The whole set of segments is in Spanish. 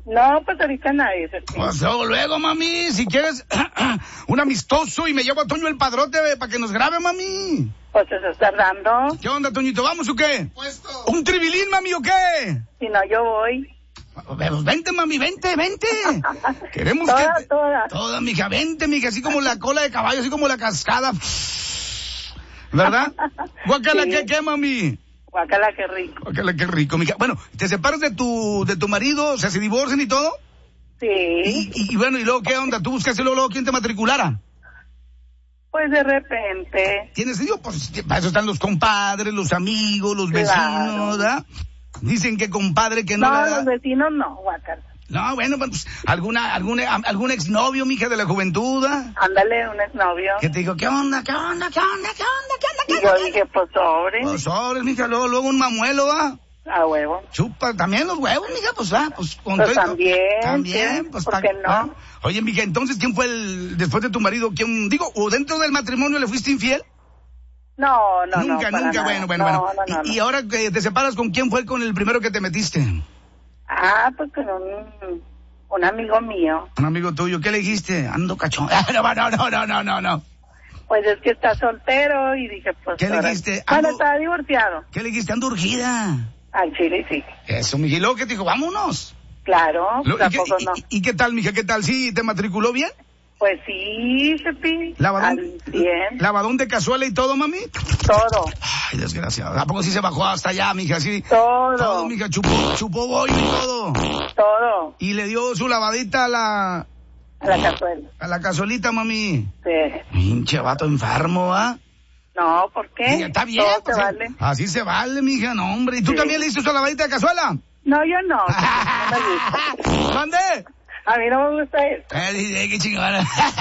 No, pues ahorita nadie. Pues luego, mami, si quieres un amistoso y me llevo a Toño el Padrote para que nos grabe, mami. Pues eso está dando. ¿Qué onda, Toñito? ¿Vamos o qué? Puesto. ¿Un tribilín, mami, o qué? Si no, yo voy. Pues vente, mami, vente. Queremos toda, mija, vente, mija, así como la cola de caballo, así como la cascada. ¿Verdad? Guácala, sí. ¿Qué, mami? Guácala, qué rico. Guácala, qué rico, mija. Bueno, ¿te separas de tu marido? O sea, ¿se divorcian y todo? Sí. Y bueno, ¿y luego qué onda? ¿Tú buscaste luego quién te matriculara? Pues de repente. ¿Tienes sentido? Pues para eso están los compadres, los amigos, los vecinos, ¿verdad? Dicen que compadre que no. No, los vecinos no, guácala. No, bueno, pues algún exnovio, mija, de la juventud. Ándale, un exnovio. ¿Qué te digo? ¿Qué onda? Y yo dije, pues sobres. Pues sobres, mija, luego un mamuelo, ¿va? A huevo. Chupa, también los huevos, mija, pues pues con pues todo. También, pues ¿por qué no? Oye, mija, entonces, ¿quién fue después de tu marido, o dentro del matrimonio le fuiste infiel? No. Nunca, nada. Bueno. No. Y ahora que te separas, ¿con quién fue con el primero que te metiste? Pues con un amigo mío. Un amigo tuyo, ¿qué le dijiste? Ando cachón. No. Pues es que está soltero y dije, pues... ¿Qué le dijiste? Bueno, estaba divorciado. ¿Qué le dijiste? Ando urgida. Al chile, sí. Eso, mija, y luego que te dijo, vámonos. Claro, tampoco no. ¿Y qué tal, mija? ¿Qué tal? ¿Sí te matriculó bien? Pues sí, Chepi. Bien. ¿Lavadón de cazuela y todo, mami? Todo. Ay, desgraciado. ¿A poco sí se bajó hasta allá, mija? Sí. Todo, mija, chupó bollo y todo. Todo. Y le dio su lavadita a la cazuela. A la cazuelita, mami. Sí. Pinche vato enfermo, ¿ah? No, ¿por qué? Mija, está bien. Todo pues, se vale. Así se vale, mija, no, hombre. ¿Y tú también le hiciste su lavadita de cazuela? No, yo no. No me gusta. ¿Mande? A mí no me gusta eso. Qué chingona.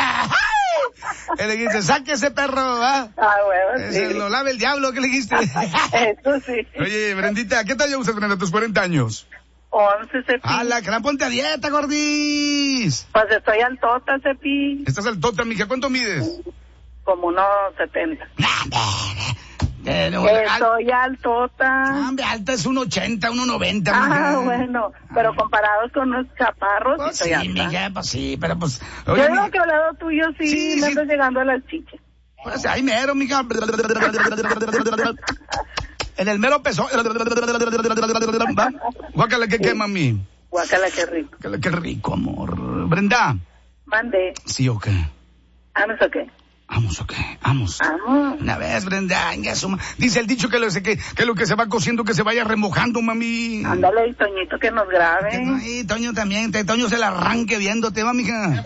¿Qué le dijiste? Saque ese perro, ¿ah? Huevo, sí. Lo lave el diablo, ¿qué le dijiste? Eso sí. Oye, Brendita, ¿qué tal ya usas, Brenda, tus 40 años? 11, Cepi. ¡Hala, ponte a dieta, gordis! Pues estoy altota, Cepi. ¿Estás altota, mija? ¿Cuánto mides? Como 1.70. Estoy altota. Alta es 1.80, 1.90, mija. Bueno, pero comparados con los chaparros, pues estoy alta. Mija, pues sí, pero pues... Oye, yo creo que al lado tuyo sí me ando llegando a las chichas. Pues ahí mero, mija. En el mero peso. Guácala, ¿qué, mami? Guácala, qué rico. Guácala, qué rico, amor. Brenda. Mande. ¿Sí o qué? ¿Vamos o qué? ¿Vamos o qué? Vamos. Una vez, Brenda, dice el dicho que lo que se va cociendo que se vaya remojando, mami. Ándale, y Toñito que nos grabe. Ay, Toño también, Toño se la arranque viéndote, va, mija. Sí.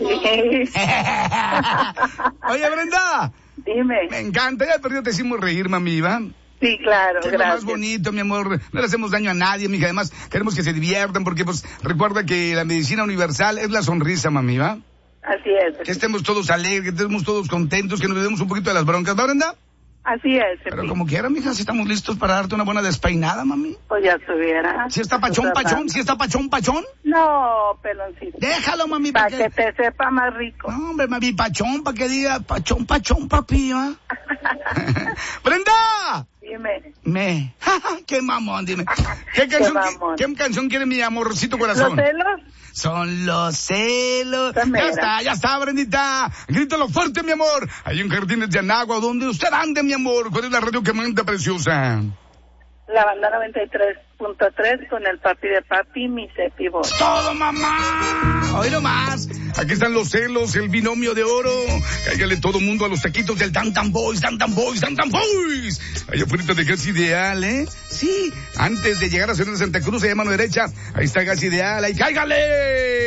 Oye, Brenda. Dime. Me encanta, ya perdido te hicimos reír, mami, ¿va? Sí, claro, que gracias. Es lo más bonito, mi amor. No le hacemos daño a nadie, mija. Además, queremos que se diviertan porque, pues, recuerda que la medicina universal es la sonrisa, mami, ¿va? Así es. Que estemos todos alegres, que estemos todos contentos, que nos demos un poquito de las broncas, ¿no, Brenda? Así es. Pero como quiera, mija, si estamos listos para darte una buena despeinada, mami. Pues ya estuviera. ¿Si está pachón? ¿Si está pachón? No, peloncito. Déjalo, mami. Para que te sepa más rico. No, hombre, mami, pachón, para que diga pachón, papi, ¿va? ¡Brenda! Dime. ¡Qué mamón, dime! ¿Qué canción quiere mi amorcito corazón? ¿Los celos? Son los celos. Ya está, Brendita. Grítalo fuerte, mi amor. Hay un Jardines de Anáhuac, donde usted ande, mi amor. ¿Cuál es la radio que manda, preciosa? La banda 93.3 con el papi de papi, mi Cepi voz. ¡Todo, mamá! Hoy nomás. Aquí están los celos, el binomio de oro. Cáigale todo mundo a los taquitos del Tantan Boys. Allá afuera de Gas Ideal, ¿eh? Sí, antes de llegar a Ciudad de Santa Cruz, allá a mano derecha, ahí está Gas Ideal. ¡Ahí cáigale!